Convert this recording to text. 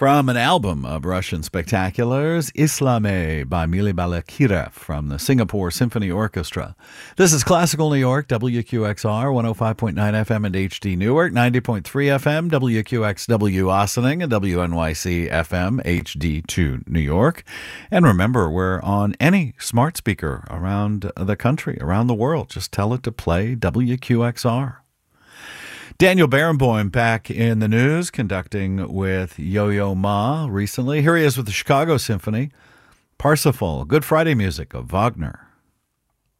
From an album of Russian spectaculars, Islame by Mili Balakirev from the Singapore Symphony Orchestra. This is Classical New York, WQXR, 105.9 FM and HD Newark, 90.3 FM, WQXW Ossining, and WNYC FM, HD2 New York. And remember, we're on any smart speaker around the country, around the world. Just tell it to play WQXR. Daniel Barenboim back in the news, conducting with Yo-Yo Ma recently. Here he is with the Chicago Symphony, Parsifal, Good Friday music of Wagner.